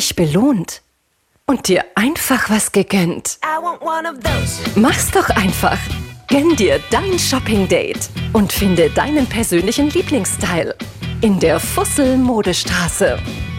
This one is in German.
dich belohnt und dir einfach was gegönnt. Mach's doch einfach. Gönn dir dein Shopping-Date und finde deinen persönlichen Lieblingsstyle in der Fussel Modestraße.